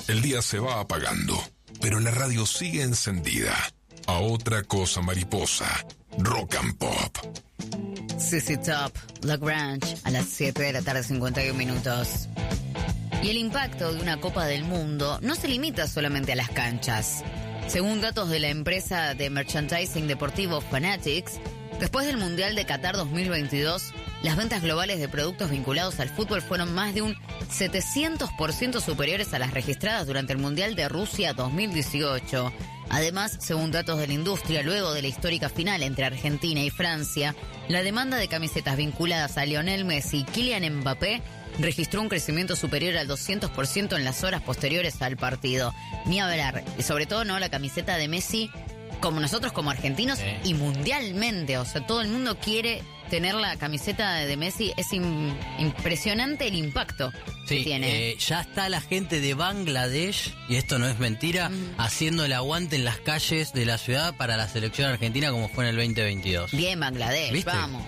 El día se va apagando, pero la radio sigue encendida. A otra cosa mariposa, Rock and Pop. CC Top, Lagrange, a las 7 de la tarde, 51 minutos. Y el impacto de una Copa del Mundo no se limita solamente a las canchas. Según datos de la empresa de merchandising deportivo Fanatics, después del Mundial de Qatar 2022, las ventas globales de productos vinculados al fútbol fueron más de un 700% superiores a las registradas durante el Mundial de Rusia 2018. Además, según datos de la industria, luego de la histórica final entre Argentina y Francia, la demanda de camisetas vinculadas a Lionel Messi y Kylian Mbappé registró un crecimiento superior al 200% en las horas posteriores al partido. Ni hablar, y sobre todo no la camiseta de Messi, como nosotros como argentinos y mundialmente, o sea, todo el mundo quiere tener la camiseta de Messi. Es impresionante el impacto que tiene. Ya está la gente de Bangladesh, y esto no es mentira, haciendo el aguante en las calles de la ciudad para la selección argentina como fue en el 2022. Bien, Bangladesh, ¿viste? Vamos.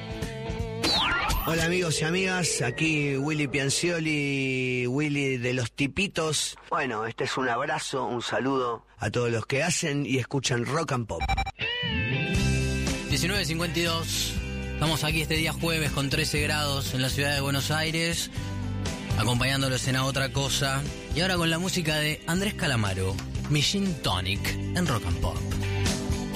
Hola amigos y amigas, aquí Willy Piancioli, Willy de los Tipitos. Bueno, este es un abrazo, un saludo a todos los que hacen y escuchan Rock and Pop. 19:52, estamos aquí este día jueves con 13 grados en la ciudad de Buenos Aires, acompañándolos en A Otra Cosa. Y ahora con la música de Andrés Calamaro, mi Gin Tonic en Rock and Pop.